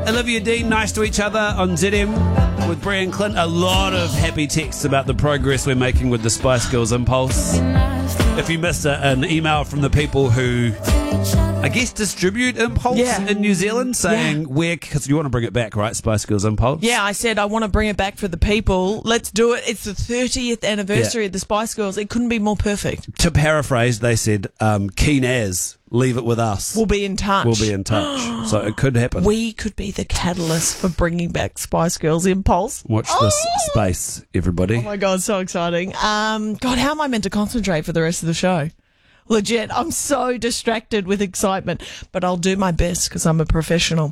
Olivia Dean, nice to each other on ZM with Brian Clint. A lot of happy texts about the progress we're making with the Spice Girls Impulse. If you missed an email from the people who, I guess, distribute Impulse in New Zealand, saying where, because you want to bring it back, right, Spice Girls Impulse? Yeah, I said I want to bring it back for the people. Let's do it. It's the 30th anniversary of the Spice Girls. It couldn't be more perfect. To paraphrase, they said, keen as, leave it with us. We'll be in touch. We'll be in touch. So it could happen. We could be the catalyst for bringing back Spice Girls Impulse. Watch this space, everybody. Oh my God, so exciting. God, how am I meant to concentrate for the rest of the show? Legit, I'm so distracted with excitement, but I'll do my best because I'm a professional.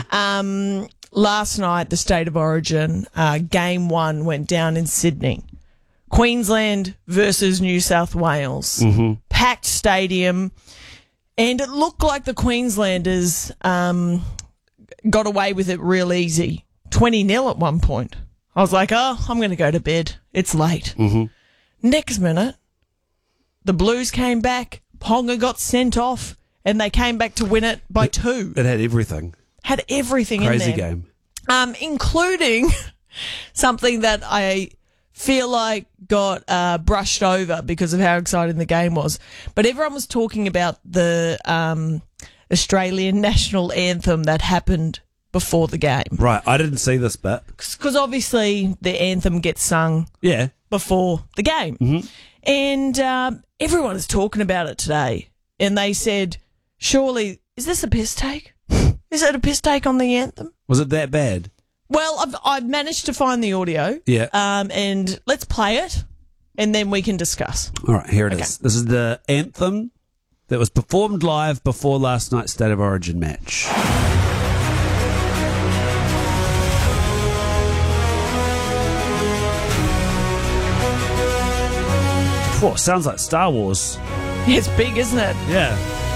Last night, the State of Origin, Game 1 went down in Sydney. Queensland versus New South Wales. Packed stadium. And it looked like the Queenslanders got away with it real easy. 20-0 at one point. I was like, I'm going to go to bed. It's late. Next minute, the Blues came back. Ponga got sent off, and they came back to win it by 2. It had everything. Had everything Crazy in there. game. Including something that I feel like got brushed over because of how exciting the game was. But everyone was talking about the Australian national anthem that happened before the game. Right, I didn't see this bit. Because obviously the anthem gets sung before the game. And everyone is talking about it today. And they said, surely, is this a piss take? Is it a piss take on the anthem? Was it that bad? Well, I've managed to find the audio. Yeah. And let's play it, and then we can discuss. All right, here it is. This is the anthem that was performed live before last night's State of Origin match. Whoa, sounds like Star Wars. It's big, isn't it? Yeah.